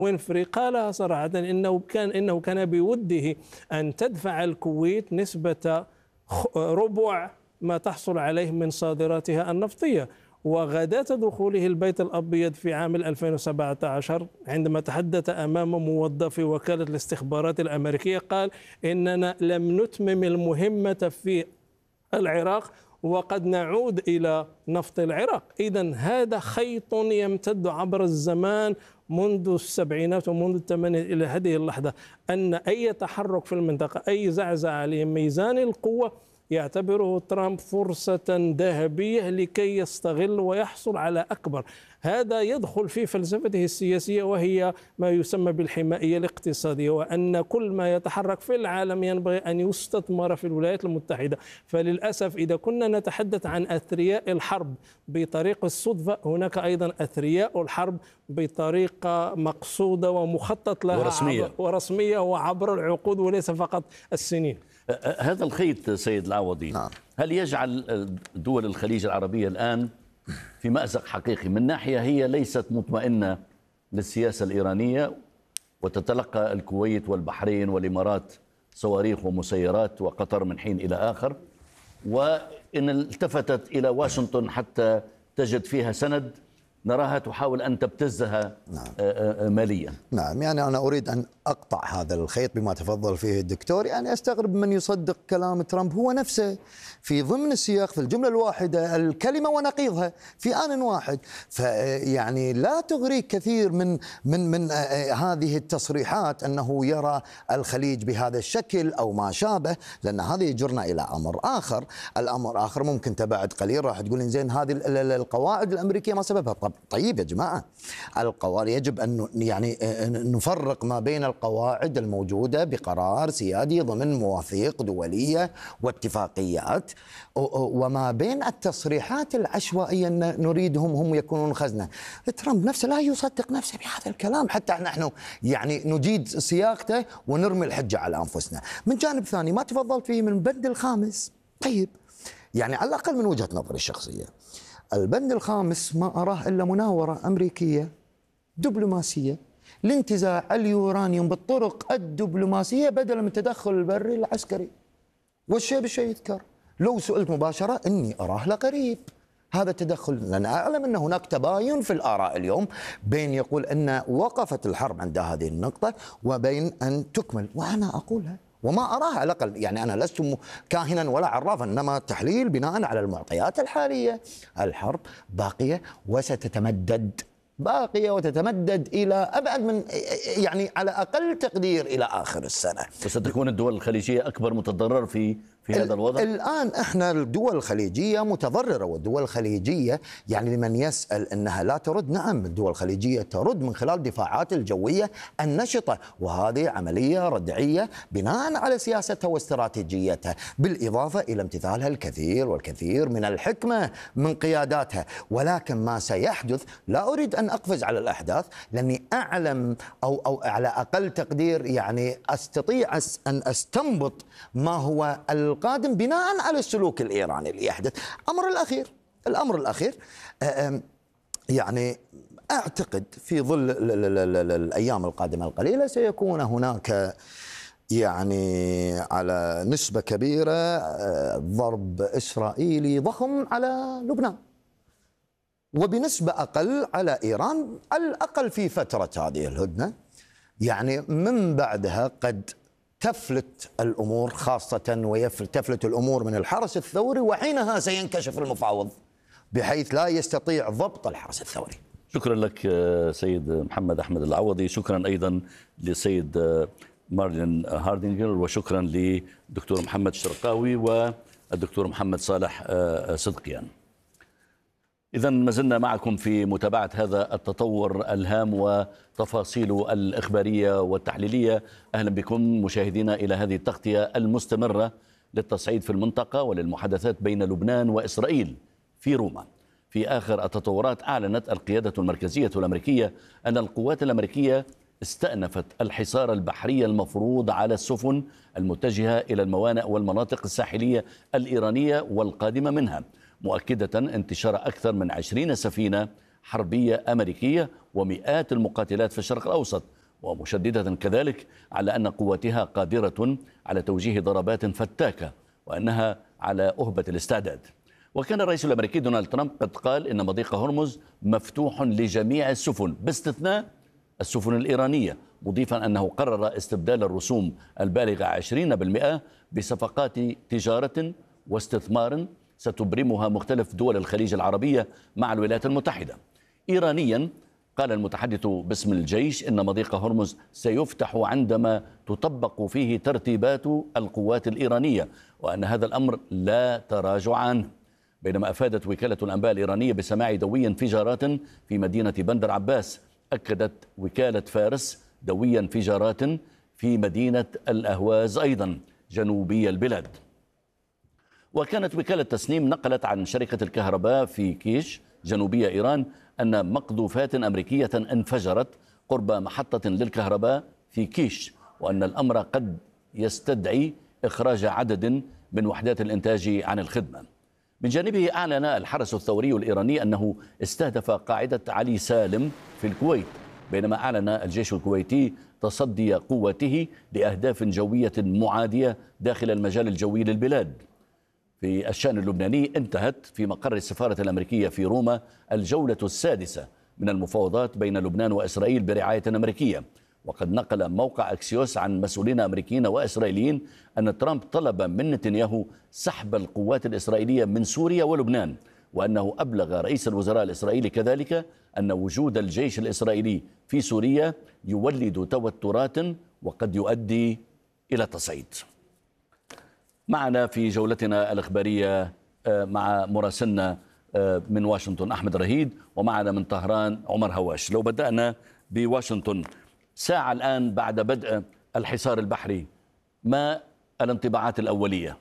وينفري قالها صراحة إنه كان بوده أن تدفع الكويت نسبة ربع ما تحصل عليه من صادراتها النفطية. وغداة دخوله البيت الأبيض في عام 2017 عندما تحدث أمام موظفي وكالة الاستخبارات الأمريكية قال إننا لم نتمم المهمة في العراق وقد نعود إلى نفط العراق. إذن هذا خيط يمتد عبر الزمان منذ السبعينات ومنذ الثمانينات إلى هذه اللحظة، أن أي تحرك في المنطقة، أي زعزعة لميزان القوة يعتبره ترامب فرصة ذهبية لكي يستغل ويحصل على أكبر. هذا يدخل في فلسفته السياسية وهي ما يسمى بالحمائية الاقتصادية، وأن كل ما يتحرك في العالم ينبغي أن يستثمر في الولايات المتحدة. فللأسف إذا كنا نتحدث عن أثرياء الحرب بطريق الصدفة، هناك أيضا أثرياء الحرب بطريقة مقصودة ومخطط لها ورسمية وعبر العقود وليس فقط السنين. هذا الخيط سيد العوضي هل يجعل دول الخليج العربية الآن في مأزق حقيقي؟ من ناحية هي ليست مطمئنة للسياسة الإيرانية وتتلقى الكويت والبحرين والإمارات صواريخ ومسيرات وقطر من حين إلى آخر، وإن التفتت إلى واشنطن حتى تجد فيها سند نراها تحاول أن تبتزها ماليا. نعم، يعني أنا أريد أن أقطع هذا الخيط بما تفضل فيه الدكتور. يعني أستغرب من يصدق كلام ترامب هو نفسه في ضمن السياق، في الجملة الواحدة الكلمة ونقيضها في آن واحد. فيعني لا تغريك كثير من هذه التصريحات أنه يرى الخليج بهذا الشكل أو ما شابه، لأن هذا يجرنا إلى أمر آخر. الأمر آخر ممكن تبعد قليل راح تقول إنزين هذه القواعد الأمريكية ما سببها. طيب يا جماعة، القواعد يجب أن يعني نفرق ما بين القواعد الموجودة بقرار سيادي ضمن مواثيق دولية واتفاقيات وما بين التصريحات العشوائية أن نريدهم هم يكونون خزنة. ترامب نفسه لا يصدق نفسه بهذا الكلام حتى نحن يعني نجيد سياقته ونرمي الحجة على أنفسنا. من جانب ثاني ما تفضلت فيه من البند الخامس، طيب يعني على الأقل من وجهة نظري الشخصية البند الخامس ما أراه إلا مناورة أمريكية دبلوماسية لانتزاع اليورانيوم بالطرق الدبلوماسية بدلا من التدخل البري العسكري. والشيء بالشيء يذكر. لو سئلت مباشرة إني أراه لقريب هذا التدخل، لأن أعلم أن هناك تباين في الآراء اليوم بين يقول أن وقفت الحرب عند هذه النقطة وبين أن تكمل، وأنا أقولها وما أراه على الأقل. يعني أنا لست كاهنا ولا عرافا، إنما تحليل بناء على المعطيات الحالية. الحرب باقية وستتمدد، باقية وتتمدد إلى أبعد من يعني على أقل تقدير إلى آخر السنة. وستكون الدول الخليجية أكبر متضرر في هذا الوضع. الآن إحنا الدول الخليجية متضررة، والدول الخليجية يعني لمن يسأل أنها لا ترد، نعم الدول الخليجية ترد من خلال الدفاعات الجوية النشطة، وهذه عملية ردعية بناء على سياستها واستراتيجيتها، بالإضافة إلى امتثالها الكثير والكثير من الحكمة من قياداتها. ولكن ما سيحدث لا أريد أن أقفز على الأحداث لأني أعلم أو على أقل تقدير يعني أستطيع أن أستنبط ما هو القادم بناء على السلوك الإيراني اللي يحدث. الأمر الأخير يعني أعتقد في ظل الأيام القادمة القليلة سيكون هناك يعني على نسبة كبيرة ضرب إسرائيلي ضخم على لبنان، وبنسبة أقل على إيران، على الأقل في فترة هذه الهدنة. يعني من بعدها قد تفلت الأمور، خاصة وتفلت الأمور من الحرس الثوري، وحينها سينكشف المفاوض بحيث لا يستطيع ضبط الحرس الثوري. شكرا لك سيد محمد أحمد العوضي، شكرا أيضا لسيد مارلين هاردينجر، وشكرا للدكتور محمد الشرقاوي والدكتور محمد صالح صدقيان. إذا ما زلنا معكم في متابعة هذا التطور الهام وتفاصيله الإخبارية والتحليلية. أهلا بكم مشاهدينا إلى هذه التغطية المستمرة للتصعيد في المنطقة وللمحادثات بين لبنان وإسرائيل في روما. في آخر التطورات أعلنت القيادة المركزية الأمريكية أن القوات الأمريكية استأنفت الحصار البحري المفروض على السفن المتجهة إلى الموانئ والمناطق الساحلية الإيرانية والقادمة منها، مؤكدة انتشار أكثر من 20 سفينة حربية أمريكية ومئات المقاتلات في الشرق الأوسط، ومشددة كذلك على أن قواتها قادرة على توجيه ضربات فتاكة وأنها على أهبة الاستعداد. وكان الرئيس الأمريكي دونالد ترامب قد قال إن مضيق هرمز مفتوح لجميع السفن باستثناء السفن الإيرانية، مضيفا أنه قرر استبدال الرسوم البالغة 20% بصفقات تجارة واستثمار ستبرمها مختلف دول الخليج العربية مع الولايات المتحدة. إيرانيا قال المتحدث باسم الجيش إن مضيق هرمز سيفتح عندما تطبق فيه ترتيبات القوات الإيرانية، وأن هذا الأمر لا تراجع عنه. بينما أفادت وكالة الأنباء الإيرانية بسماع دوي انفجارات في مدينة بندر عباس، أكدت وكالة فارس دوي انفجارات في مدينة الأهواز أيضا جنوبي البلاد. وكانت وكالة تسنيم نقلت عن شركة الكهرباء في كيش جنوبية إيران أن مقذوفات أمريكية انفجرت قرب محطة للكهرباء في كيش، وأن الأمر قد يستدعي إخراج عدد من وحدات الإنتاج عن الخدمة. من جانبه أعلن الحرس الثوري الإيراني أنه استهدف قاعدة علي سالم في الكويت، بينما أعلن الجيش الكويتي تصدي قوته لأهداف جوية معادية داخل المجال الجوي للبلاد. في الشأن اللبناني انتهت في مقر السفارة الأمريكية في روما الجولة السادسة من المفاوضات بين لبنان وإسرائيل برعاية أمريكية، وقد نقل موقع أكسيوس عن مسؤولين أمريكيين وإسرائيليين أن ترامب طلب من نتنياهو سحب القوات الإسرائيلية من سوريا ولبنان، وأنه أبلغ رئيس الوزراء الإسرائيلي كذلك أن وجود الجيش الإسرائيلي في سوريا يولد توترات وقد يؤدي إلى تصعيد. معنا في جولتنا الإخبارية مع مراسلنا من واشنطن أحمد رهيد، ومعنا من طهران عمر هواش. لو بدأنا بواشنطن، ساعة الآن بعد بدء الحصار البحري، ما الانطباعات الأولية؟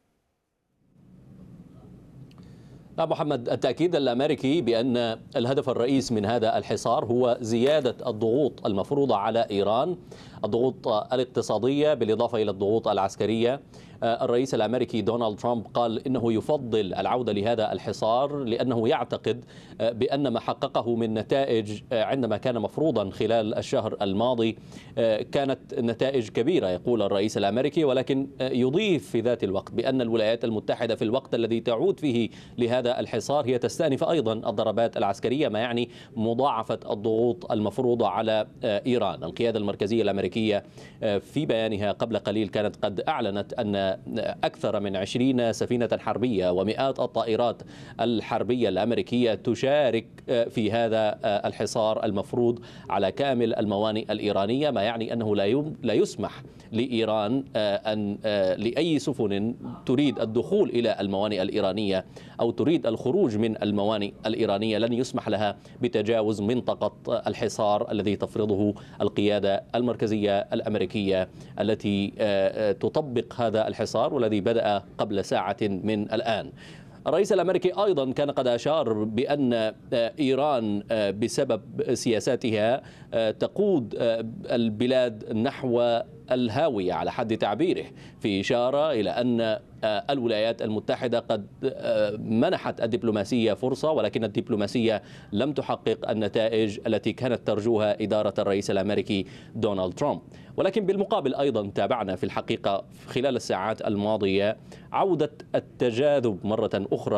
نعم محمد، التأكيد الأمريكي بأن الهدف الرئيس من هذا الحصار هو زيادة الضغوط المفروضة على إيران، الضغوط الاقتصادية بالإضافة إلى الضغوط العسكرية. الرئيس الأمريكي دونالد ترامب قال إنه يفضل العودة لهذا الحصار لأنه يعتقد بأن ما حققه من نتائج عندما كان مفروضا خلال الشهر الماضي كانت نتائج كبيرة، يقول الرئيس الأمريكي، ولكن يضيف في ذات الوقت بأن الولايات المتحدة في الوقت الذي تعود فيه لهذا الحصار هي تستأنف أيضا الضربات العسكرية، ما يعني مضاعفة الضغوط المفروضة على إيران. القيادة المركزية الأمريكية في بيانها قبل قليل كانت قد أعلنت أن أكثر من 20 سفينة حربية ومئات الطائرات الحربية الأمريكية تشارك في هذا الحصار المفروض على كامل الموانئ الإيرانية، ما يعني أنه لا يسمح لإيران أن لأي سفن تريد الدخول إلى الموانئ الإيرانية أو تريد الخروج من الموانئ الإيرانية لن يسمح لها بتجاوز منطقة الحصار الذي تفرضه القيادة المركزية الأمريكية التي تطبق هذا الحصار والذي بدأ قبل ساعة من الآن. الرئيس الأمريكي أيضا كان قد أشار بأن إيران بسبب سياساتها تقود البلاد نحو الهاوية على حد تعبيره، في إشارة إلى أن الولايات المتحدة قد منحت الدبلوماسية فرصة، ولكن الدبلوماسية لم تحقق النتائج التي كانت ترجوها إدارة الرئيس الأمريكي دونالد ترامب. ولكن بالمقابل أيضا تابعنا في الحقيقة خلال الساعات الماضية عودة التجاذب مرة أخرى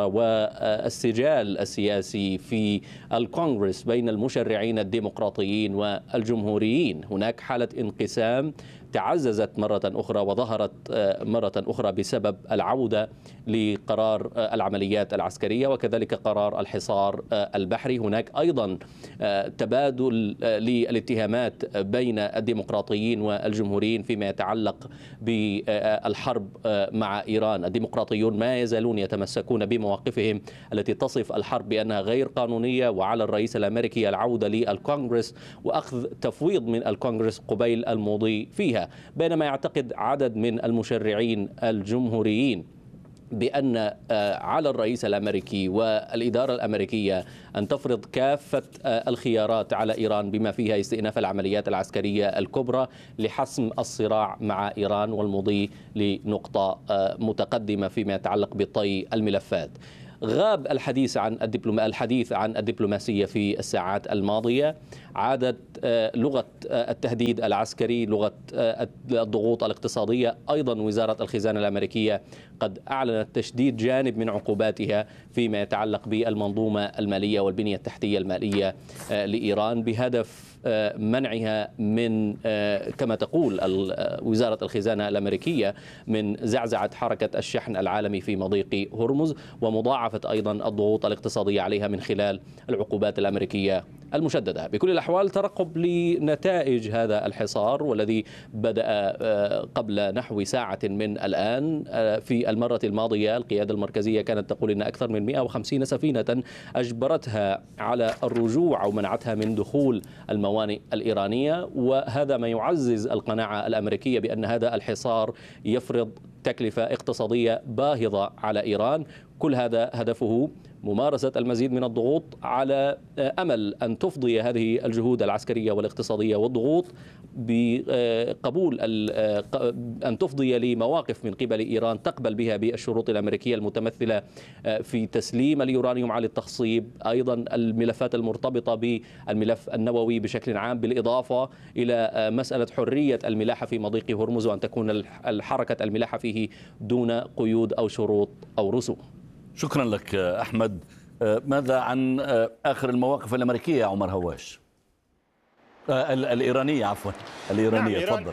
والسجال السياسي في الكونغرس بين المشرعين الديمقراطيين والجمهوريين. هناك حالة انقسام تعززت مرة أخرى وظهرت مرة أخرى بسبب العودة لقرار العمليات العسكرية وكذلك قرار الحصار البحري. هناك أيضا تبادل للاتهامات بين الديمقراطيين والجمهوريين فيما يتعلق بالحرب مع إيران. الديمقراطيون ما يزالون يتمسكون بمواقفهم التي تصف الحرب بأنها غير قانونية، وعلى الرئيس الأمريكي العودة للكونغرس وأخذ تفويض من الكونغرس قبيل المضي فيها، بينما يعتقد عدد من المشرعين الجمهوريين بأن على الرئيس الأمريكي والإدارة الأمريكية أن تفرض كافة الخيارات على إيران بما فيها استئناف العمليات العسكرية الكبرى لحسم الصراع مع إيران والمضي لنقطة متقدمة فيما يتعلق بطي الملفات. غاب الحديث عن الدبلوماسية في الساعات الماضية. عادت لغة التهديد العسكري، لغة الضغوط الاقتصادية. أيضا وزارة الخزانة الأمريكية قد أعلنت تشديد جانب من عقوباتها فيما يتعلق بالمنظومة المالية والبنية التحتية المالية لإيران، بهدف منعها من، كما تقول وزارة الخزانة الأمريكية، من زعزعة حركة الشحن العالمي في مضيق هرمز، ومضاعفة أيضا الضغوط الاقتصادية عليها من خلال العقوبات الأمريكية المشددة. بكل الأحوال ترقب لنتائج هذا الحصار، والذي بدأ قبل نحو ساعة من الآن. في المرة الماضية القيادة المركزية كانت تقول إن أكثر من 150 سفينة أجبرتها على الرجوع أو منعتها من دخول الموانئ الإيرانية، وهذا ما يعزز القناعة الأمريكية بأن هذا الحصار يفرض تكلفة اقتصادية باهظة على إيران. كل هذا هدفه ممارسة المزيد من الضغوط على أمل أن تفضي هذه الجهود العسكرية والاقتصادية والضغوط بقبول أن تفضي لمواقف من قبل إيران تقبل بها بالشروط الأمريكية المتمثلة في تسليم اليورانيوم على التخصيب، أيضا الملفات المرتبطة بالملف النووي بشكل عام، بالإضافة إلى مسألة حرية الملاحة في مضيق هرمز، وأن تكون الحركة الملاحة فيه دون قيود أو شروط أو رسوم. شكرا لك أحمد. ماذا عن آخر المواقف الأمريكية عمر هواش؟ الإيرانية عفوا، الإيرانية. تفضل.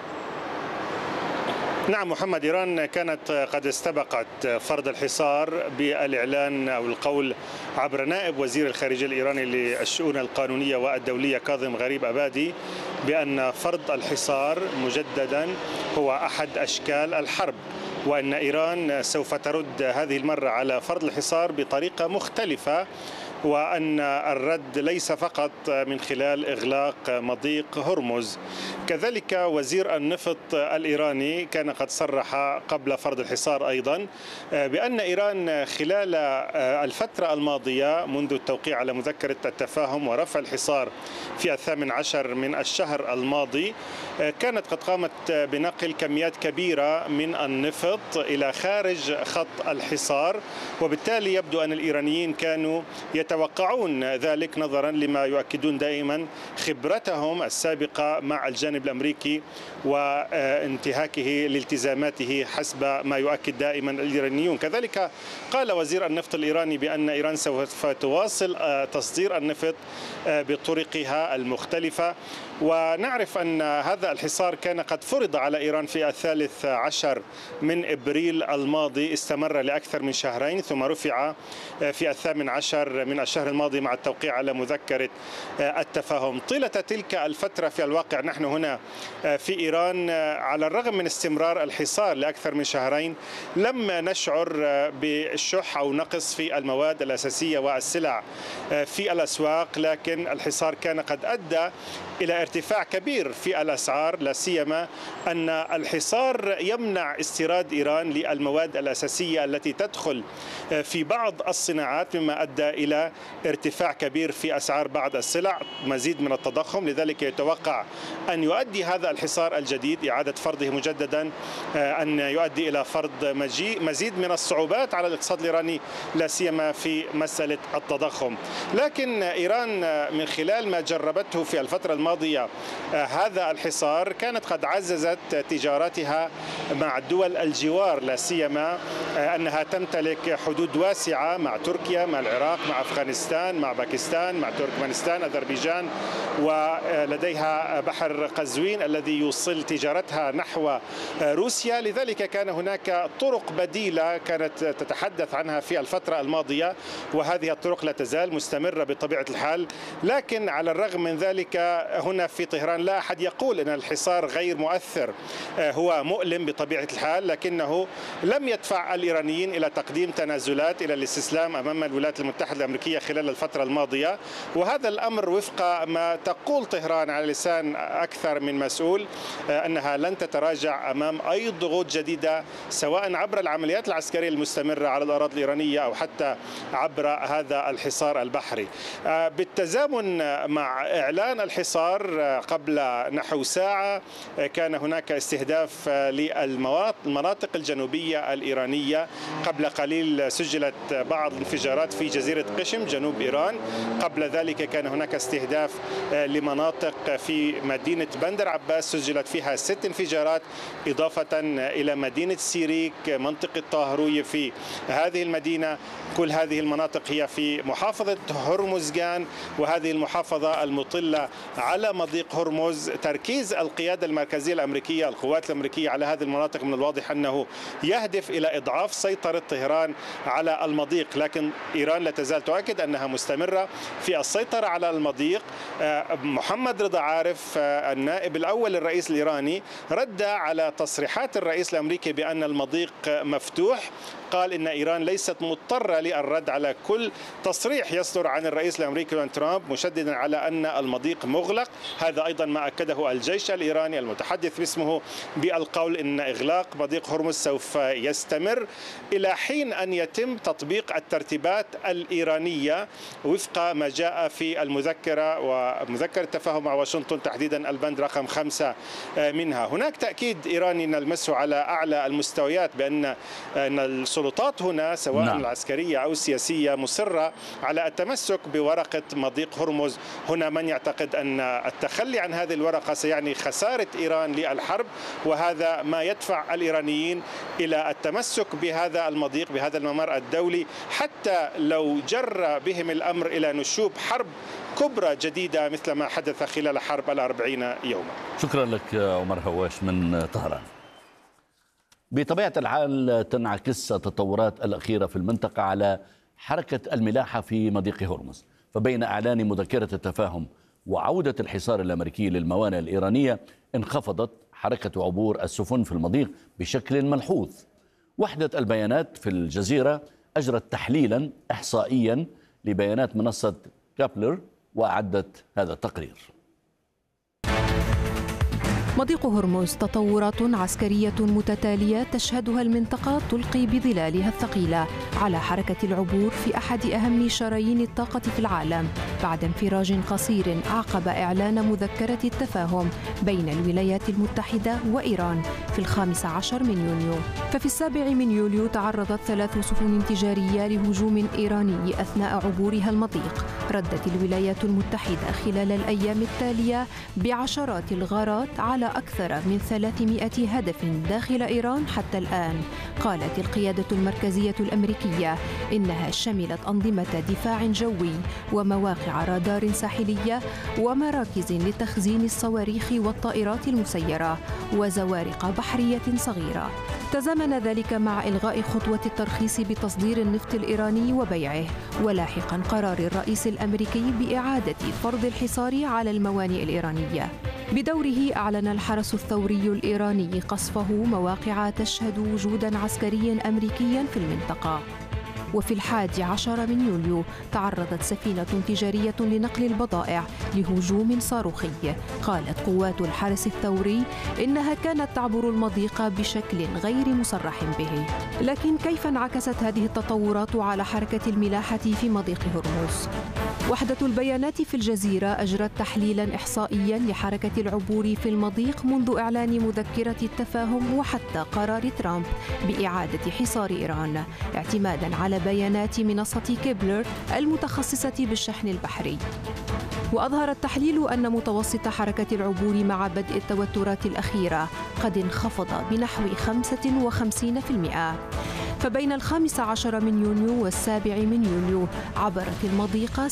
نعم محمد، إيران كانت قد استبقت فرض الحصار بالإعلان أو القول عبر نائب وزير الخارجية الإيراني للشؤون القانونية والدولية كاظم غريب أبادي بأن فرض الحصار مجددا هو أحد أشكال الحرب، وأن إيران سوف ترد هذه المرة على فرض الحصار بطريقة مختلفة، وأن الرد ليس فقط من خلال إغلاق مضيق هرمز. كذلك وزير النفط الإيراني كان قد صرح قبل فرض الحصار أيضا بأن إيران خلال الفترة الماضية منذ التوقيع على مذكرة التفاهم ورفع الحصار في 18 من الشهر الماضي كانت قد قامت بنقل كميات كبيرة من النفط إلى خارج خط الحصار، وبالتالي يبدو أن الإيرانيين كانوا يتوقعون ذلك نظرا لما يؤكدون دائما خبرتهم السابقة مع الجانب الأمريكي وانتهاكه لالتزاماته حسب ما يؤكد دائما الإيرانيون. كذلك قال وزير النفط الإيراني بأن إيران سوف تواصل تصدير النفط بطرقها المختلفة، ونعرف أن هذا الحصار كان قد فرض على إيران في 13 من إبريل الماضي، استمر لأكثر من شهرين، ثم رفع في 18 من الشهر الماضي مع التوقيع على مذكرة التفاهم. طيلة تلك الفترة في الواقع نحن هنا في إيران على الرغم من استمرار الحصار لأكثر من شهرين لم نشعر بالشح أو نقص في المواد الأساسية والسلع في الأسواق، لكن الحصار كان قد أدى إلى ارتفاع كبير في الأسعار، لا سيما أن الحصار يمنع استيراد إيران للمواد الأساسية التي تدخل في بعض الصناعات، مما أدى إلى ارتفاع كبير في أسعار بعض السلع، مزيد من التضخم. لذلك يتوقع أن يؤدي هذا الحصار الجديد، إعادة فرضه مجددا، أن يؤدي إلى فرض مزيد من الصعوبات على الاقتصاد الإيراني، لا سيما في مسألة التضخم. لكن إيران من خلال ما جربته في الفترة الماضية هذا الحصار كانت قد عززت تجارتها مع دول الجوار، لا سيما أنها تمتلك حدود واسعة مع تركيا، مع العراق، مع أفغانستان، مع باكستان، مع تركمانستان، أذربيجان، ولديها بحر قزوين الذي يوصل تجارتها نحو روسيا. لذلك كان هناك طرق بديلة كانت تتحدث عنها في الفترة الماضية، وهذه الطرق لا تزال مستمرة بطبيعة الحال. لكن على الرغم من ذلك هنا في طهران لا أحد يقول أن الحصار غير مؤثر، هو مؤلم بطبيعة الحال، لكنه لم يدفع الإيرانيين إلى تقديم تنازلات إلى الاستسلام أمام الولايات المتحدة الأمريكية خلال الفترة الماضية. وهذا الأمر وفق ما تقول طهران على لسان أكثر من مسؤول، أنها لن تتراجع أمام أي ضغوط جديدة، سواء عبر العمليات العسكرية المستمرة على الأراضي الإيرانية أو حتى عبر هذا الحصار البحري. بالتزامن مع إعلان الحصار قبل نحو ساعة كان هناك هناك استهداف للمناطق الجنوبية الإيرانية. قبل قليل سجلت بعض الانفجارات في جزيرة قشم جنوب إيران. قبل ذلك كان هناك استهداف لمناطق في مدينة بندر عباس سجلت فيها 6 انفجارات، إضافة إلى مدينة سيريك منطقة طاهروية في هذه المدينة. كل هذه المناطق هي في محافظة هرمزغان، وهذه المحافظة المطلة على مضيق هرمز. تركيز القيادة المركزية الأمريكية القوات الأمريكية على هذه المناطق من الواضح أنه يهدف إلى إضعاف سيطرة طهران على المضيق، لكن إيران لا تزال تؤكد أنها مستمرة في السيطرة على المضيق. محمد رضا عارف النائب الأول للرئيس الإيراني رد على تصريحات الرئيس الأمريكي بأن المضيق مفتوح. قال إن إيران ليست مضطرة للرد على كل تصريح يصدر عن الرئيس الأمريكي دونالد ترامب، مشددا على أن المضيق مغلق. هذا أيضا ما أكده الجيش الإيراني المتحدث باسمه بالقول إن إغلاق مضيق هرمز سوف يستمر إلى حين أن يتم تطبيق الترتيبات الإيرانية وفق ما جاء في المذكرة ومذكرة التفاهم مع واشنطن، تحديدا البند رقم 5 منها. هناك تأكيد إيراني نلمسه على أعلى المستويات بأن السلطات هنا سواء العسكرية أو السياسية مصرة على التمسك بورقة مضيق هرمز. هنا من يعتقد أن التخلي عن هذه الورقة سيعني خسارة إيران للحرب، وهذا ما يدفع الإيرانيين إلى التمسك بهذا المضيق بهذا الممر الدولي، حتى لو جر بهم الأمر إلى نشوب حرب كبرى جديدة مثل ما حدث خلال حرب 40 يوما. شكرا لك عمر هواش من طهران. بطبيعة الحال تنعكس التطورات الأخيرة في المنطقة على حركة الملاحة في مضيق هرمز، فبين إعلان مذكرة التفاهم وعودة الحصار الأمريكي للموانئ الإيرانية انخفضت حركة عبور السفن في المضيق بشكل ملحوظ. وحدة البيانات في الجزيرة أجرت تحليلا إحصائيا لبيانات منصة كابلر وأعدت هذا التقرير. مضيق هرمز تطورات عسكرية متتالية تشهدها المنطقة تلقي بظلالها الثقيلة على حركة العبور في أحد أهم شرايين الطاقة في العالم، بعد انفراج قصير عقب إعلان مذكرة التفاهم بين الولايات المتحدة وإيران في 15 من يونيو. ففي 7 من يوليو تعرضت 3 سفن تجارية لهجوم إيراني أثناء عبورها المضيق. ردت الولايات المتحدة خلال الأيام التالية بعشرات الغارات على أكثر من 300 هدف داخل إيران حتى الآن. قالت القيادة المركزية الأمريكية إنها شملت أنظمة دفاع جوي ومواقع رادار ساحلية ومراكز لتخزين الصواريخ والطائرات المسيرة وزوارق بحرية صغيرة. تزامن ذلك مع إلغاء خطوة الترخيص بتصدير النفط الإيراني وبيعه، ولاحقا قرار الرئيس الأمريكي بإعادة فرض الحصار على الموانئ الإيرانية. بدوره أعلن الحرس الثوري الإيراني قصفه مواقع تشهد وجودا عسكريا أمريكيا في المنطقة. وفي 11 من يوليو تعرضت سفينة تجارية لنقل البضائع لهجوم صاروخي. قالت قوات الحرس الثوري إنها كانت تعبر المضيق بشكل غير مصرح به. لكن كيف انعكست هذه التطورات على حركة الملاحة في مضيق هرمز؟ وحدة البيانات في الجزيرة أجرت تحليلا إحصائيا لحركة العبور في المضيق منذ إعلان مذكرة التفاهم وحتى قرار ترامب بإعادة حصار إيران، اعتمادا على بيانات منصة كابلر المتخصصة بالشحن البحري. وأظهر التحليل أن متوسط حركة العبور مع بدء التوترات الأخيرة قد انخفض بنحو 55%. فبين 15 من يونيو و7 من يوليو عبرت المضيق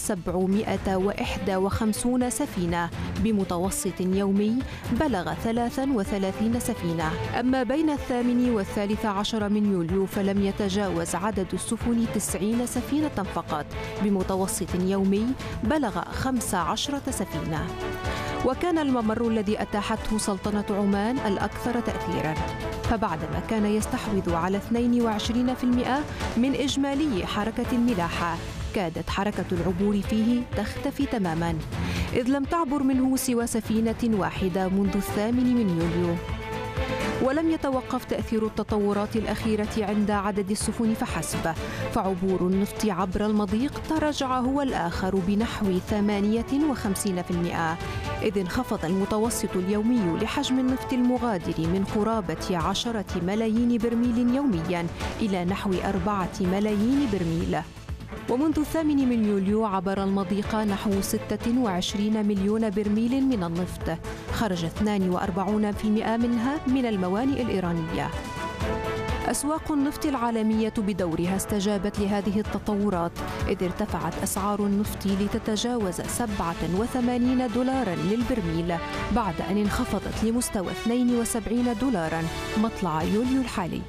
751 سفينة بمتوسط يومي بلغ 33 سفينة. أما بين 8 و13 من يوليو فلم يتجاوز عدد السفن 90 سفينة فقط بمتوسط يومي بلغ 15 سفينة. وكان الممر الذي أتاحته سلطنة عمان الأكثر تأثيراً، فبعدما كان يستحوذ على 22% من إجمالي حركة الملاحة كادت حركة العبور فيه تختفي تماماً، إذ لم تعبر منه سوى سفينة واحدة منذ 8 من يوليو. ولم يتوقف تأثير التطورات الأخيرة عند عدد السفن فحسب، فعبور النفط عبر المضيق تراجع هو الآخر بنحو 58%، إذ انخفض المتوسط اليومي لحجم النفط المغادر من قرابة 10 ملايين برميل يومياً إلى نحو 4 ملايين برميل. ومنذ 8 من يوليو عبر المضيق نحو 26 مليون برميل من النفط، خرج 42% منها من الموانئ الإيرانية. أسواق النفط العالمية بدورها استجابت لهذه التطورات، إذ ارتفعت أسعار النفط لتتجاوز 87 دولارا للبرميل بعد أن انخفضت لمستوى 72 دولارا مطلع يوليو الحالي.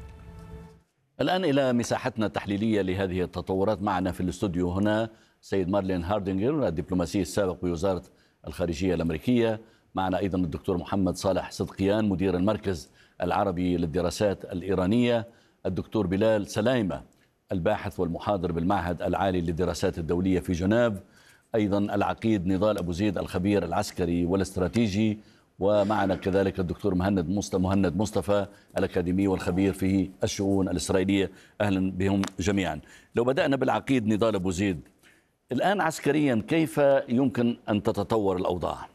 الآن إلى مساحتنا التحليلية لهذه التطورات. معنا في الاستوديو هنا سيد مارلين هاردينغر الدبلوماسي السابق بوزارة الخارجية الأمريكية. معنا أيضا الدكتور محمد صالح صدقيان مدير المركز العربي للدراسات الإيرانية، الدكتور بلال سلايمة الباحث والمحاضر بالمعهد العالي للدراسات الدولية في جنيف، أيضا العقيد نضال أبو زيد الخبير العسكري والاستراتيجي، ومعنا كذلك الدكتور مهند مصطفى الأكاديمي والخبير في الشؤون الإسرائيلية. أهلا بهم جميعا. لو بدأنا بالعقيد نضال أبو زيد، الآن عسكريا كيف يمكن أن تتطور الأوضاع؟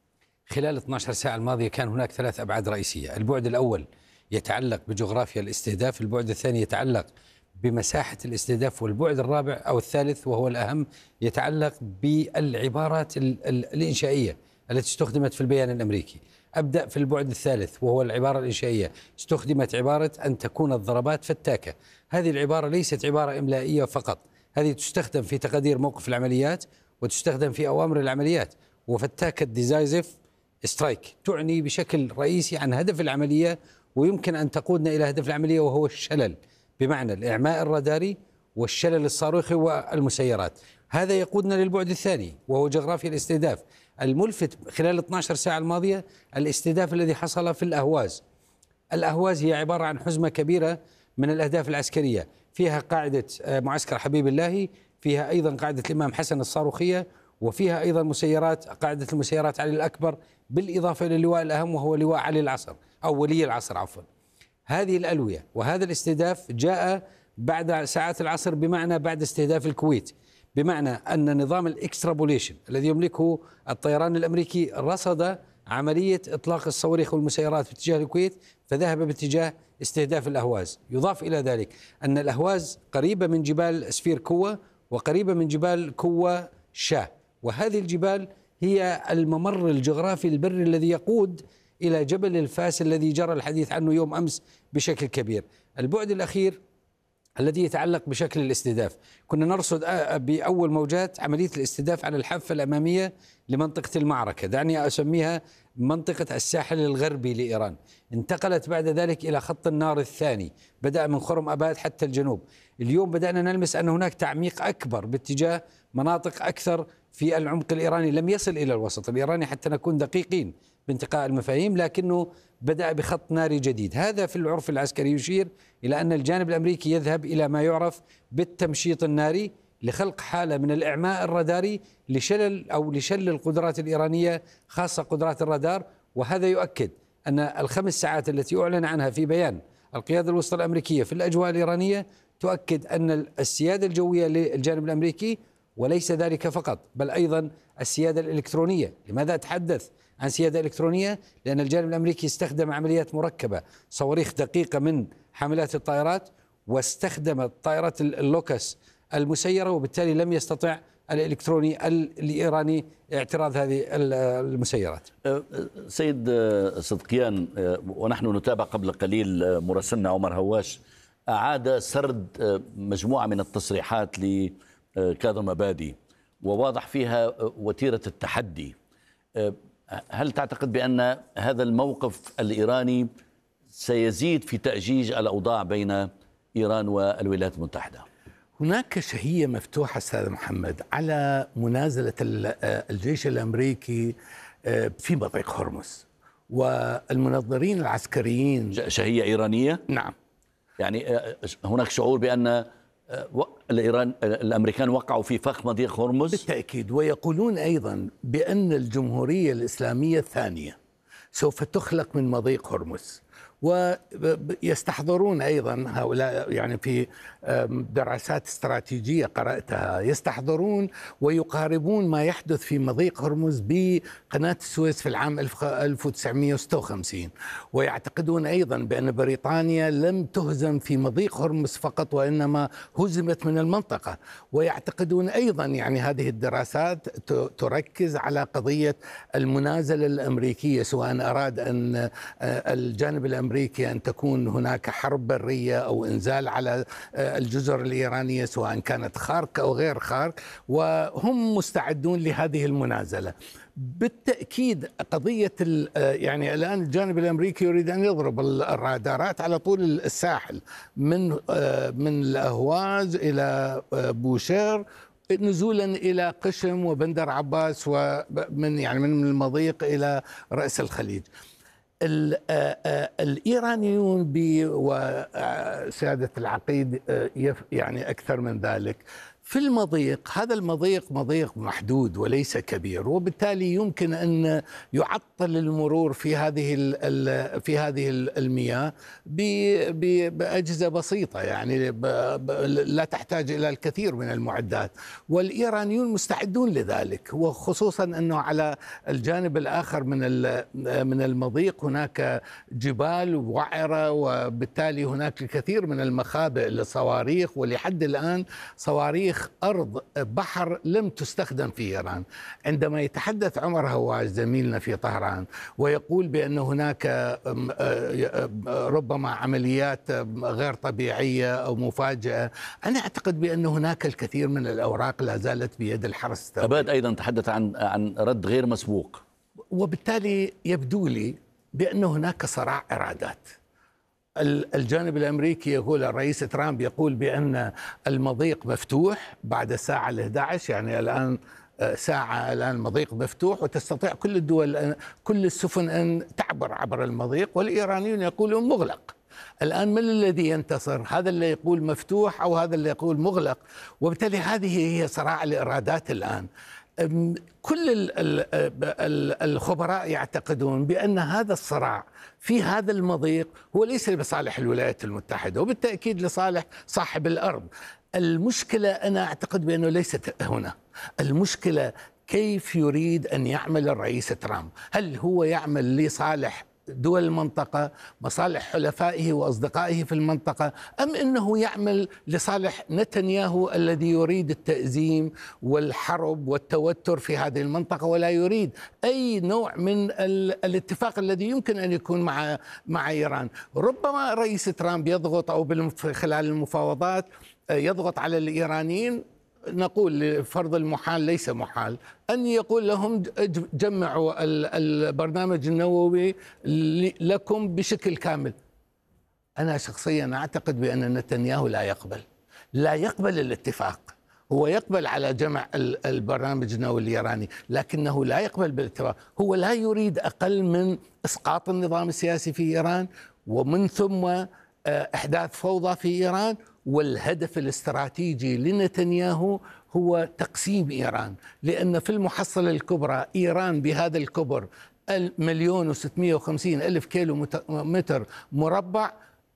خلال 12 ساعة الماضية كان هناك 3 أبعاد رئيسية. البعد الأول يتعلق بجغرافيا الاستهداف، البعد الثاني يتعلق بمساحة الاستهداف، والبعد الرابع أو الثالث وهو الأهم يتعلق بالعبارات الإنشائية التي استخدمت في البيان الأمريكي. أبدأ في البعد الثالث وهو العبارة الإنشائية. استخدمت عبارة أن تكون الضربات فتاكة. هذه العبارة ليست عبارة إملائية فقط، هذه تستخدم في تقدير موقف العمليات وتستخدم في أوامر العمليات. وفتاكة ديزايزف سترايك تعني بشكل رئيسي عن هدف العملية، ويمكن أن تقودنا إلى هدف العملية وهو الشلل، بمعنى الإعماء الراداري والشلل الصاروخي والمسيرات. هذا يقودنا للبعد الثاني وهو جغرافيا الاستهداف. الملفت خلال 12 ساعة الماضية الاستهداف الذي حصل في الأهواز. الأهواز هي عبارة عن حزمة كبيرة من الأهداف العسكرية، فيها قاعدة معسكر حبيب الله، فيها أيضا قاعدة الإمام حسن الصاروخية، وفيها أيضا مسيرات، قاعدة المسيرات علي الأكبر، بالإضافة إلى اللواء الأهم وهو لواء علي العصر أو ولي العصر عفوا. هذه الألوية وهذا الاستهداف جاء بعد ساعات العصر، بمعنى بعد استهداف الكويت، بمعنى أن نظام الإكسترابوليشن الذي يملكه الطيران الأمريكي رصد عملية إطلاق الصواريخ والمسيرات في اتجاه الكويت، فذهب باتجاه استهداف الأهواز. يضاف إلى ذلك أن الأهواز قريبة من جبال سفير كوة وقريبة من جبال كوة شاه، وهذه الجبال هي الممر الجغرافي البري الذي يقود إلى جبل الفاس الذي جرى الحديث عنه يوم أمس بشكل كبير. البعد الأخير الذي يتعلق بشكل الاستهداف، كنا نرصد بأول موجات عملية الاستهداف على الحافة الأمامية لمنطقة المعركة، دعني أسميها منطقة الساحل الغربي لإيران. انتقلت بعد ذلك إلى خط النار الثاني، بدأ من خرم أباد حتى الجنوب. اليوم بدأنا نلمس أن هناك تعميق أكبر باتجاه مناطق أكثر في العمق الإيراني، لم يصل إلى الوسط الإيراني حتى نكون دقيقين بانتقاء المفاهيم، لكنه بدأ بخط ناري جديد. هذا في العرف العسكري يشير إلى أن الجانب الأمريكي يذهب إلى ما يعرف بالتمشيط الناري لخلق حالة من الإعماء الراداري لشل القدرات الإيرانية، خاصة قدرات الرادار. وهذا يؤكد أن ال5 ساعات التي أعلن عنها في بيان القيادة الوسطى الأمريكية في الأجواء الإيرانية تؤكد أن السيادة الجوية للجانب الأمريكي، وليس ذلك فقط بل أيضا السيادة الإلكترونية. لماذا أتحدث عن سيادة إلكترونية؟ لأن الجانب الأمريكي استخدم عمليات مركبة، صواريخ دقيقة من حاملات الطائرات، واستخدم الطائرات اللوكس المسيرة، وبالتالي لم يستطع الإلكتروني الإيراني اعتراض هذه المسيرات. سيد صدقيان، ونحن نتابع قبل قليل مراسلنا عمر هواش أعاد سرد مجموعة من التصريحات لكاظم أبادي وواضح فيها وتيرة التحدي. هل تعتقد بأن هذا الموقف الإيراني سيزيد في تأجيج الأوضاع بين إيران والولايات المتحدة؟ هناك شهية مفتوحة أستاذ محمد على منازلة الجيش الأمريكي في مضيق هرمز، والمنظرين العسكريين. شهية إيرانية؟ نعم. يعني هناك شعور بأن الأمريكان وقعوا في فخ مضيق هرمز؟ بالتأكيد. ويقولون أيضا بأن الجمهورية الإسلامية الثانية سوف تخلق من مضيق هرمز. ويستحضرون أيضا هؤلاء، يعني في دراسات استراتيجية قرأتها، يستحضرون ويقاربون ما يحدث في مضيق هرمز بقناة السويس في العام 1956، ويعتقدون أيضا بأن بريطانيا لم تهزم في مضيق هرمز فقط وإنما هزمت من المنطقة. ويعتقدون أيضا، يعني هذه الدراسات تركز على قضية المنازلة الأمريكية، سواء أراد أن الجانب الأمريكي أن تكون هناك حرب برية أو إنزال على الجزر الإيرانية سواء كانت خارق أو غير خارق، وهم مستعدون لهذه المنازلة. بالتأكيد قضية يعني الآن الجانب الأمريكي يريد أن يضرب الرادارات على طول الساحل من الأهواز إلى بوشير نزولا إلى قشم وبندر عباس، ومن يعني من المضيق إلى رأس الخليج. الإيرانيون وسيادة العقيد يعني أكثر من ذلك في المضيق، هذا المضيق مضيق محدود وليس كبير، وبالتالي يمكن أن يعطل المرور في هذه المياه بأجهزة بسيطة، يعني لا تحتاج إلى الكثير من المعدات، والإيرانيون مستعدون لذلك. وخصوصا أنه على الجانب الآخر من المضيق هناك جبال وعرة، وبالتالي هناك الكثير من المخابئ للصواريخ، ولحد الآن صواريخ أرض بحر لم تستخدم في إيران. عندما يتحدث عمر هواش زميلنا في طهران ويقول بأن هناك ربما عمليات غير طبيعية أو مفاجئة، أنا أعتقد بأن هناك الكثير من الأوراق لا زالت بيد الحرس الثوري. أباد أيضا تحدث عن رد غير مسبوق، وبالتالي يبدو لي بأن هناك صراع إرادات. الجانب الأمريكي يقول، الرئيس ترامب يقول بأن المضيق مفتوح بعد الساعة 11، يعني الآن ساعة، الآن المضيق مفتوح وتستطيع كل الدول كل السفن أن تعبر عبر المضيق، والإيرانيون يقولون مغلق. الآن من الذي ينتصر؟ هذا اللي يقول مفتوح أو هذا اللي يقول مغلق؟ وبالتالي هذه هي صراع الإرادات الآن. كل الخبراء يعتقدون بأن هذا الصراع في هذا المضيق هو ليس بصالح الولايات المتحدة، وبالتأكيد لصالح صاحب الأرض. المشكلة أنا أعتقد بأنه ليست هنا، المشكلة كيف يريد أن يعمل الرئيس ترامب. هل هو يعمل لصالح دول المنطقة، مصالح حلفائه وأصدقائه في المنطقة، أم أنه يعمل لصالح نتنياهو الذي يريد التأزيم والحرب والتوتر في هذه المنطقة ولا يريد أي نوع من الاتفاق الذي يمكن أن يكون مع إيران؟ ربما الرئيس ترامب يضغط أو خلال المفاوضات يضغط على الإيرانيين، نقول لفرض المحال ليس محال، أن يقول لهم جمعوا البرنامج النووي لكم بشكل كامل. أنا شخصيا أعتقد بأن نتنياهو لا يقبل الاتفاق. هو يقبل على جمع البرنامج النووي الإيراني، لكنه لا يقبل بالاتفاق. هو لا يريد أقل من إسقاط النظام السياسي في إيران، ومن ثم إحداث فوضى في إيران. والهدف الاستراتيجي لنتنياهو هو تقسيم إيران، لأن في المحصلة الكبرى إيران بهذا الكبر 1,650,000 كيلو متر مربع،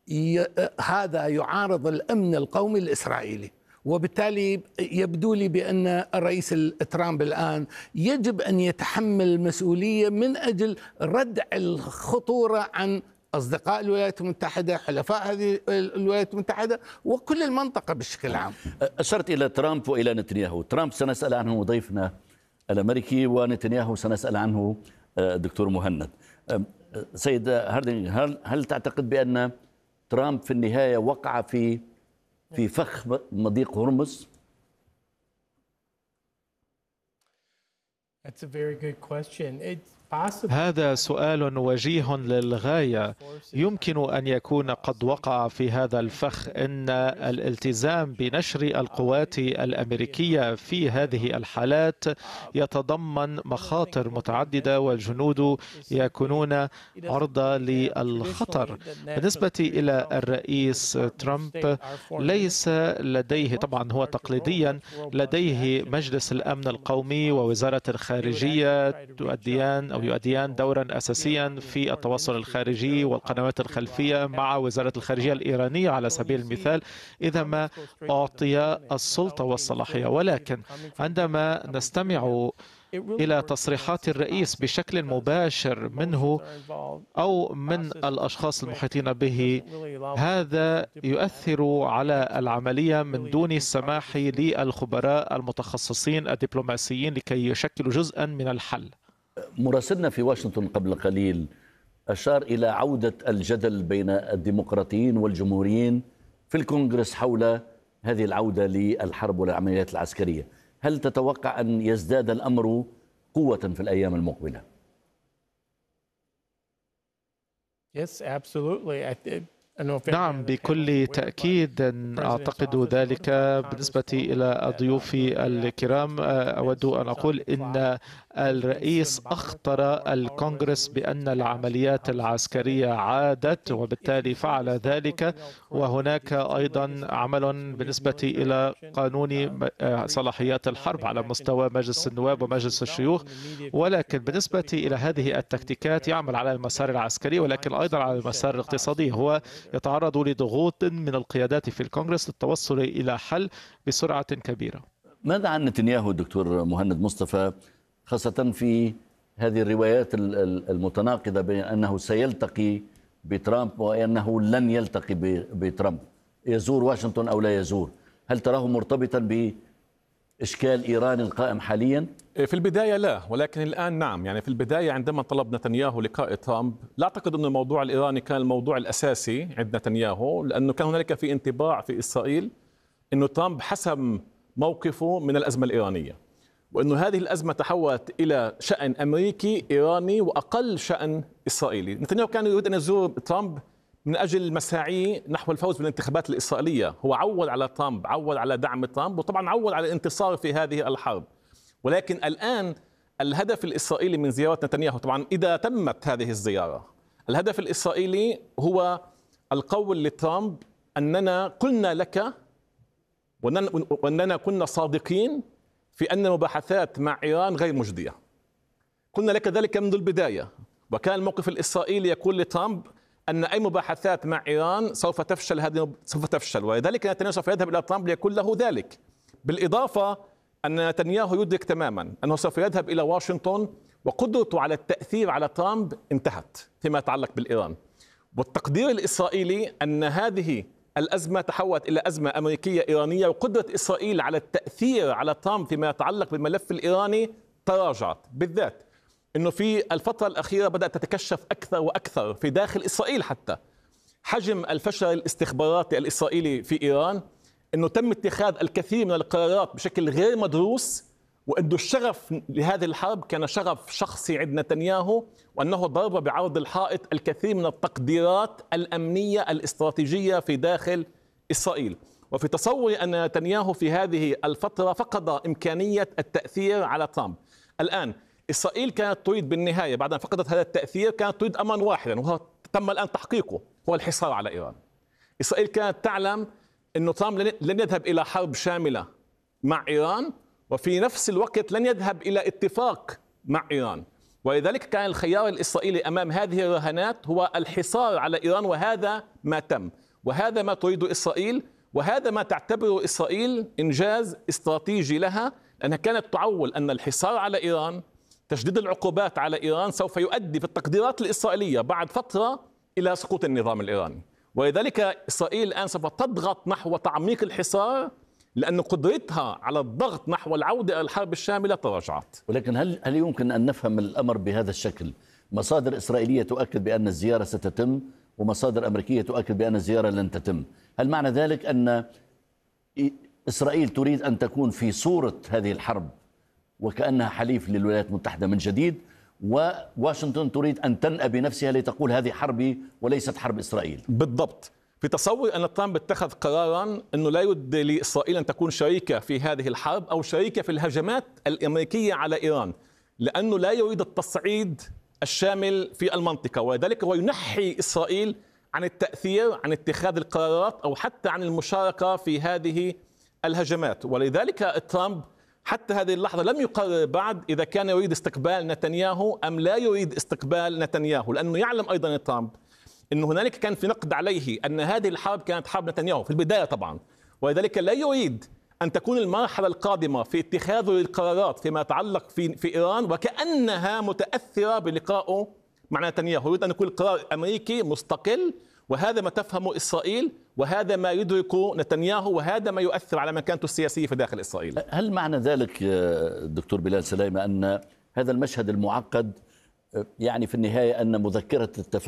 هذا يعارض الأمن القومي الإسرائيلي. وبالتالي يبدو لي بأن الرئيس ترامب الآن يجب أن يتحمل المسؤولية من أجل ردع الخطورة عن أصدقاء الولايات المتحدة، حلفاء هذه الولايات المتحدة، وكل المنطقة بشكل عام. أشرت إلى ترامب وإلى نتنياهو. ترامب سنسأل عنه ضيفنا الأمريكي، ونتنياهو سنسأل عنه الدكتور مهند. سيد هاردينج، هل تعتقد بأن ترامب في النهاية وقع في فخ مضيق هرمز؟ That's a very good question. هذا سؤال وجيه للغاية. يمكن أن يكون قد وقع في هذا الفخ. إن الالتزام بنشر القوات الأمريكية في هذه الحالات يتضمن مخاطر متعددة، والجنود يكونون عرضة للخطر. بالنسبة إلى الرئيس ترامب، ليس لديه، طبعا هو تقليديا لديه مجلس الأمن القومي ووزارة الخارجية تؤديان أو يؤديان دورا أساسيا في التواصل الخارجي والقنوات الخلفية مع وزارة الخارجية الإيرانية على سبيل المثال إذا ما أعطي السلطة والصلاحية. ولكن عندما نستمع إلى تصريحات الرئيس بشكل مباشر منه أو من الأشخاص المحيطين به، هذا يؤثر على العملية من دون السماح للخبراء المتخصصين الدبلوماسيين لكي يشكلوا جزءا من الحل. مراسلنا في واشنطن قبل قليل أشار إلى عودة الجدل بين الديمقراطيين والجمهوريين في الكونغرس حول هذه العودة للحرب والعمليات العسكرية. هل تتوقع أن يزداد الأمر قوة في الأيام المقبلة؟ نعم، بكل تأكيد أعتقد ذلك. بالنسبة إلى الضيوف الكرام، أود أن أقول إن الرئيس أخطر الكونغرس بأن العمليات العسكرية عادت، وبالتالي فعل ذلك. وهناك أيضا عمل بالنسبة إلى قانون صلاحيات الحرب على مستوى مجلس النواب ومجلس الشيوخ. ولكن بالنسبة إلى هذه التكتيكات يعمل على المسار العسكري ولكن أيضا على المسار الاقتصادي. هو يتعرض لضغوط من القيادات في الكونغرس للتوصل إلى حل بسرعة كبيرة. ماذا عن نتنياهو دكتور مهند مصطفى، خاصة في هذه الروايات المتناقضة بين أنه سيلتقي بترامب وأنه لن يلتقي بترامب، يزور واشنطن أو لا يزور؟ هل تراه مرتبطا بإشكال إيران القائم حاليا؟ في البداية لا، ولكن الآن نعم. يعني في البداية عندما طلب نتنياهو لقاء ترامب، لا أعتقد أن الموضوع الإيراني كان الموضوع الأساسي عند نتنياهو، لأنه كان هنالك في انطباع في إسرائيل أنه ترامب حسم موقفه من الأزمة الإيرانية، وأن هذه الأزمة تحولت إلى شأن أمريكي إيراني وأقل شأن إسرائيلي. نتنياهو كان يريد أن يزور ترامب من أجل مساعيه نحو الفوز بالانتخابات الإسرائيلية. هو عول على ترامب، عول على دعم ترامب، وطبعا عول على الانتصار في هذه الحرب. ولكن الآن الهدف الإسرائيلي من زيارة نتنياهو، طبعا إذا تمت هذه الزيارة، الهدف الإسرائيلي هو القول لترامب أننا قلنا لك وأننا كنا صادقين في أن المباحثات مع إيران غير مجدية. قلنا لك ذلك منذ البداية، وكان الموقف الإسرائيلي يقول لترامب أن أي مباحثات مع إيران سوف تفشل، هذه سوف تفشل، ولذلك نتنياهو سوف يذهب إلى ترامب ليقول له ذلك. بالإضافة أن نتنياهو يدرك تماما أنه سوف يذهب إلى واشنطن وقدرته على التأثير على ترامب انتهت فيما يتعلق بالإيران. والتقدير الإسرائيلي أن هذه الأزمة تحولت إلى أزمة أمريكية إيرانية، وقدرة إسرائيل على التأثير على ترامب فيما يتعلق بالملف الإيراني تراجعت، بالذات أنه في الفترة الأخيرة بدأت تتكشف أكثر وأكثر في داخل إسرائيل حتى حجم الفشل الاستخباراتي الإسرائيلي في إيران، أنه تم اتخاذ الكثير من القرارات بشكل غير مدروس، وأنه الشغف لهذه الحرب كان شغف شخصي عند نتنياهو، وأنه ضرب بعرض الحائط الكثير من التقديرات الأمنية الاستراتيجية في داخل إسرائيل. وفي تصوري أن نتنياهو في هذه الفترة فقد إمكانية التأثير على ترامب. الآن إسرائيل كانت تريد بالنهاية بعد أن فقدت هذا التأثير كانت تريد أمرا واحدا، وهو تم الآن تحقيقه، هو الحصار على إيران. إسرائيل كانت تعلم أنه ترامب لن يذهب إلى حرب شاملة مع إيران، وفي نفس الوقت لن يذهب إلى اتفاق مع إيران، ولذلك كان الخيار الإسرائيلي أمام هذه الرهانات هو الحصار على إيران، وهذا ما تم، وهذا ما تريد إسرائيل، وهذا ما تعتبره إسرائيل إنجاز استراتيجي لها، لأنها كانت تعول أن الحصار على إيران، تشديد العقوبات على إيران سوف يؤدي في التقديرات الإسرائيلية بعد فترة إلى سقوط النظام الإيراني. ولذلك إسرائيل الآن سوف تضغط نحو تعميق الحصار، لأن قدرتها على الضغط نحو العودة إلى الحرب الشاملة تراجعت. ولكن هل يمكن أن نفهم الأمر بهذا الشكل؟ مصادر إسرائيلية تؤكد بأن الزيارة ستتم، ومصادر أمريكية تؤكد بأن الزيارة لن تتم. هل معنى ذلك أن إسرائيل تريد أن تكون في صورة هذه الحرب وكأنها حليف للولايات المتحدة من جديد، وواشنطن تريد أن تنأى بنفسها لتقول هذه حربي وليست حرب إسرائيل؟ بالضبط. في تصور أن ترامب اتخذ قرارا أنه لا يريد لإسرائيل أن تكون شريكة في هذه الحرب أو شريكة في الهجمات الأمريكية على إيران، لأنه لا يريد التصعيد الشامل في المنطقة، ولذلك هو ينحي إسرائيل عن التأثير، عن اتخاذ القرارات، أو حتى عن المشاركة في هذه الهجمات. ولذلك ترامب حتى هذه اللحظة لم يقرر بعد إذا كان يريد استقبال نتنياهو أم لا يريد استقبال نتنياهو، لأنه يعلم أيضا ترامب أن هنالك كان في نقد عليه أن هذه الحرب كانت حرب نتنياهو في البداية طبعا، ولذلك لا يريد أن تكون المرحلة القادمة في اتخاذه للقرارات فيما يتعلق في إيران وكأنها متأثرة بلقائه مع نتنياهو. يريد أن يكون القرار أمريكي مستقل، وهذا ما تفهمه إسرائيل، وهذا ما يدرك نتنياهو، وهذا ما يؤثر على مكانته السياسية في داخل إسرائيل. هل معنى ذلك دكتور بلال سليمة أن هذا المشهد المعقد يعني في النهاية أن مذكرة التفاهم